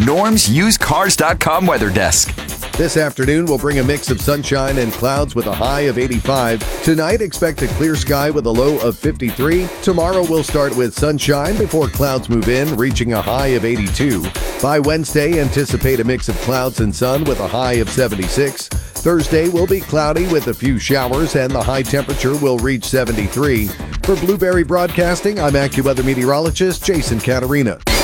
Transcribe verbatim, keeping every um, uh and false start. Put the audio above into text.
Norm's Used Cars dot com weather desk. This afternoon, we'll bring a mix of sunshine and clouds with a high of eighty-five. Tonight, expect a clear sky with a low of fifty-three. Tomorrow, we'll start with sunshine before clouds move in, reaching a high of eighty-two. By Wednesday, anticipate a mix of clouds and sun with a high of seventy-six. Thursday will be cloudy with a few showers, and the high temperature will reach seventy-three. For Blueberry Broadcasting, I'm AccuWeather meteorologist Jason Catarina.